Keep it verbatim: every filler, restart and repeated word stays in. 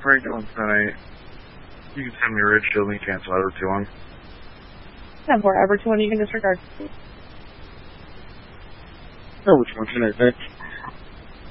Franklin tonight. You can send me a red shield and cancel out two one. ten four, Ever two one, you can disregard. Oh, which one tonight, thanks.